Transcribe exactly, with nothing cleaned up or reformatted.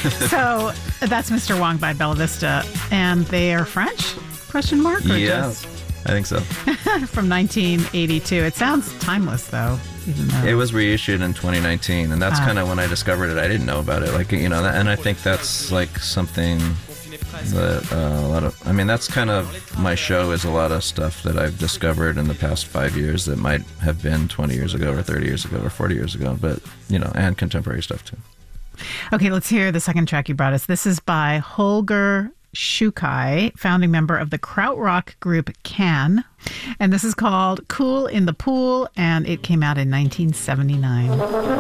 So that's Mister Wong by Bella Vista. And they are French? Question mark? Or Yeah, just I think so. from nineteen eighty-two. It sounds timeless, though. Even though It was reissued in twenty nineteen, and that's Ah. kind of when I discovered it. I didn't know about it, like, you know, and I think that's like something that uh, a lot of, I mean, that's kind of my show, is a lot of stuff that I've discovered in the past five years that might have been twenty years ago or thirty years ago or forty years ago, but, you know, and contemporary stuff too. Okay, let's hear the second track you brought us. This is by Holger Shukai, founding member of the krautrock group Can. And this is called Cool in the Pool, and it came out in nineteen seventy-nine.